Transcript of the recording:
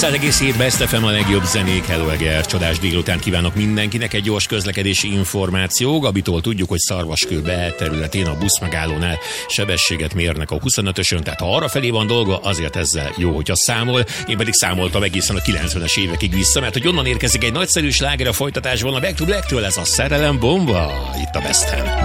100,7 Best FM a legjobb zenék. Hello Eger, csodás délután kívánok mindenkinek. Egy gyors közlekedési információ. Gabitól tudjuk, hogy Szarvaskő belterületén a buszmegállónál sebességet mérnek a 25-ösön, tehát ha arra felé van dolga, azért ezzel jó, hogyha számol. Én pedig számoltam egészen a 90-es évekig vissza, mert hogy onnan érkezik egy nagyszerű sláger a folytatásban, a Back to Black-től, ez a Szerelem bomba itt a Besten.